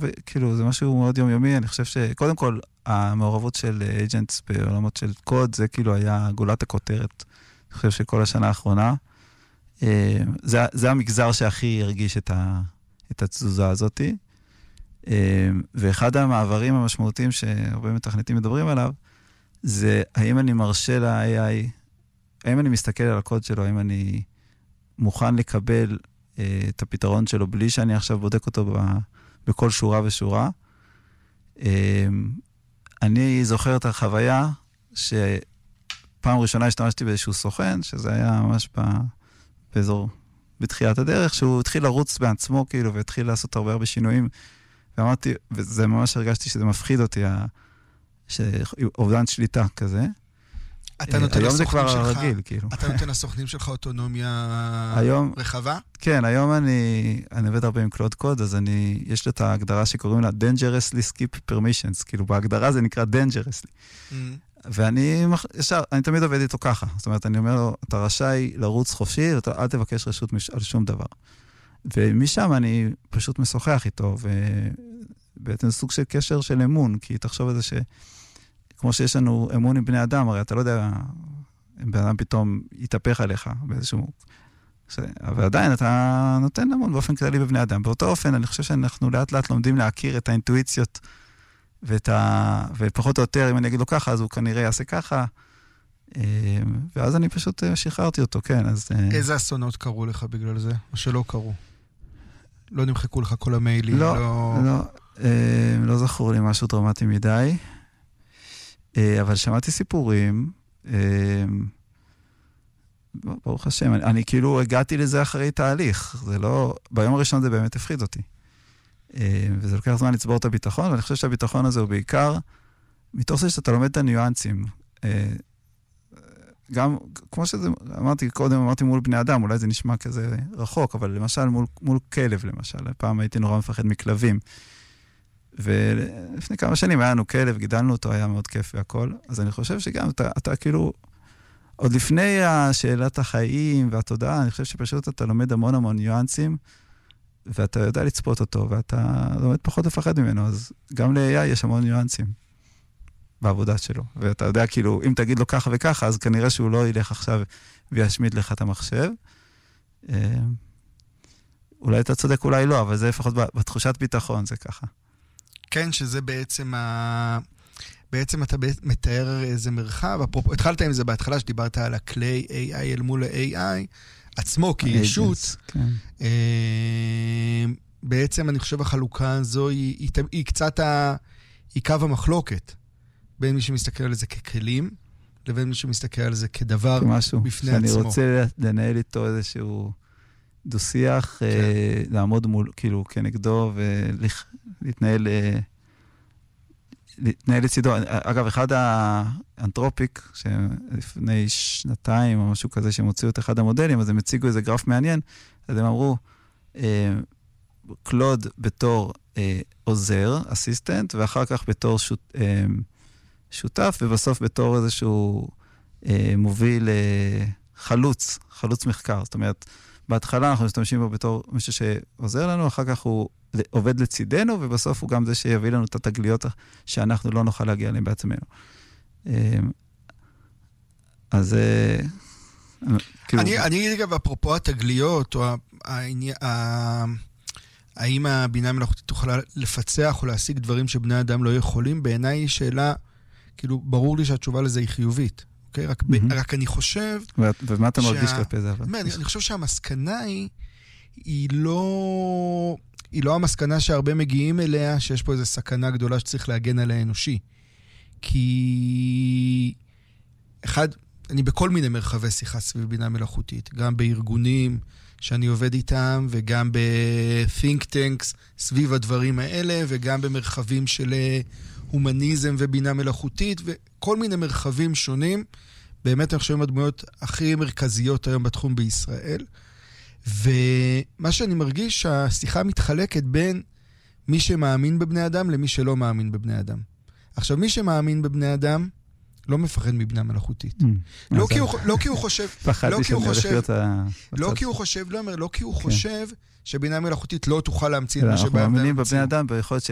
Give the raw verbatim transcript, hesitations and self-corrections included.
כאילו, זה משהו מאוד יומיומי, אני חושב שקודם כל, המעורבות של agents בעולמות של קוד, זה כאילו היה גולת הכותרת, אני חושב שכל השנה האחרונה, זה, זה המגזר שהכי הרגיש את, ה, את התזוזה הזאת, ואחד המעברים המשמעותיים שהרבה מתכנתים מדברים עליו, זה האם אני מרשה ל-איי איי, האם אני מסתכל על הקוד שלו, האם אני מוכן לקבל את הפתרון שלו, בלי שאני עכשיו בודק אותו ב, בכל שורה ושורה. אני זוכר את החוויה שפעם ראשונה השתמשתי באיזשהו סוכן, שזה היה ממש ב, באזור, בתחילת הדרך, שהוא התחיל לרוץ בעצמו, כאילו, והתחיל לעשות הרבה הרבה שינויים, ואמרתי, וזה ממש הרגשתי שזה מפחיד אותי, אובדן שליטה כזה. היום זה כבר הרגיל, כאילו. אתה נותן לסוכנים שלך אוטונומיה רחבה? כן, היום אני עובד הרבה עם קלוד קוד, אז אני, יש לי את ההגדרה שקוראים לה dangerously skip permissions, כאילו בהגדרה זה נקרא dangerously. ואני אני תמיד עובד איתו ככה, זאת אומרת, אני אומר לו, אתה רשאי לרוץ חופשי, אל תבקש רשות על שום דבר. ומשם אני פשוט משוחח איתו, ובעצם סוג של קשר של אמון, כי תחשוב על זה ש... כמו שיש לנו אמון עם בני אדם, הרי אתה לא יודע אם בן אדם פתאום יתהפך עליך באיזשהו... אבל עדיין אתה נותן אמון באופן כללי בבני אדם. באותו אופן, אני חושב שאנחנו לאט לאט לומדים להכיר את האינטואיציות, ואת ה... ופחות או יותר, אם אני אגיד לו ככה, אז הוא כנראה יעשה ככה, ואז אני פשוט שחררתי אותו, כן. אז... איזה אסונות קרו לך בגלל זה? או שלא קרו? לא נמחקו לך כל המיילים? לא, לא, לא, לא זכור לי משהו דרמטי מדי. אבל שמעתי סיפורים, ברוך השם, אני, אני כאילו הגעתי לזה אחרי תהליך, זה לא, ביום הראשון זה באמת הפחיד אותי. וזה לוקח זמן לצבור את הביטחון, ואני חושב שהביטחון הזה הוא בעיקר, מתוך זה שאתה לומד את הניואנסים. גם, כמו שזה, אמרתי קודם, אמרתי מול בני אדם, אולי זה נשמע כזה רחוק, אבל למשל מול, מול כלב, למשל, פעם הייתי נורא מפחד מכלבים. ולפני כמה שנים היה לנו כלב, גידלנו אותו, היה מאוד כיף והכל. אז אני חושב שגם אתה, אתה כאילו, עוד לפני השאלת החיים והתודעה, אני חושב שפשוט אתה לומד המון המון ניואנסים, ואתה יודע לצפות אותו, ואתה לומד פחות לפחד ממנו, אז גם ל-איי איי יש המון ניואנסים בעבודה שלו. ואתה יודע כאילו, אם תגיד לו ככה וככה, אז כנראה שהוא לא ילך עכשיו וישמיד לך את המחשב. אולי אתה צודק, אולי לא, אבל זה לפחות בתחושת ביטחון, זה ככה. כן, שזה בעצם ה... בעצם אתה מתאר איזה מרחב, התחלת עם זה בהתחלה שדיברת על הכלי איי איי אל מול ה-איי איי, עצמו כישות. כן. בעצם אני חושב החלוקה הזו היא, היא, היא קצת ה... היא קו המחלוקת, בין מי שמסתכל על זה ככלים, לבין מי שמסתכל על זה כדבר משהו, בפני שאני עצמו. אני רוצה לנהל איתו איזשהו דו-שיח, כן. אה, לעמוד מול, כאילו, כנגדו, ולהתנהל... אה, להתנהל לצידו. אגב, אחד האנתרופיק, שלפני שנתיים או משהו כזה, שהם הוציאו את אחד המודלים, אז הם הציגו איזה גרף מעניין, אז הם אמרו, אה, קלוד בתור אה, עוזר, אסיסטנט, ואחר כך בתור שוט, אה, שותף, ובסוף בתור איזשהו אה, מוביל אה, חלוץ, חלוץ מחקר. זאת אומרת, בהתחלה אנחנו משתמשים בו בתור מישהו שעוזר לנו, אחר כך הוא עובד לצידנו, ובסוף הוא גם זה שיביא לנו את התגליות שאנחנו לא נוכל להגיע אליהם בעצמנו. אז... אני אגיד גם, אפרופו התגליות, או האם הבינה המלאכותית תוכל לפצח או להשיג דברים שבני אדם לא יכולים, בעיניי היא שאלה, כאילו, ברור לי שהתשובה לזה היא חיובית. אוקיי? רק, mm-hmm. רק אני חושב... ומה אתה מרגיש שה... כלפי זה? מה, אני, אני חושב שהמסקנה היא, היא לא... היא לא המסקנה שהרבה מגיעים אליה, שיש פה איזו סכנה גדולה שצריך להגן על האנושי. כי... אחד, אני בכל מיני מרחבי שיחה סביב בינה מלאכותית, גם בארגונים שאני עובד איתם, וגם ב-think tanks סביב הדברים האלה, וגם במרחבים של הומניזם ובינה מלאכותית, וכל מיני מרחבים שונים. באמת אני חושב הדמויות הכי מרכזיות היום בתחום בישראל. ומה שאני מרגיש שהשיחה מתחלקת בין מי שמאמין בבני אדם למי שלא מאמין בבני אדם. עכשיו, מי שמאמין בבני אדם לא מפחד מבינה מלאכותית. לא כי הוא חושב... פחדתי שאני הולך להיות ה... לא כי הוא חושב, לא אומר, לא כי הוא חושב שבינה מלאכותית לא תוכל להמציא את מה שבא... אנחנו מאמינים בבני אדם ביכולת